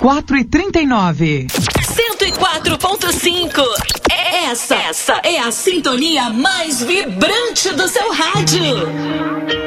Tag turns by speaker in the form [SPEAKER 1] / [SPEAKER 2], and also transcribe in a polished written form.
[SPEAKER 1] 4h39.
[SPEAKER 2] 104.5. Essa é a sintonia mais vibrante do seu rádio.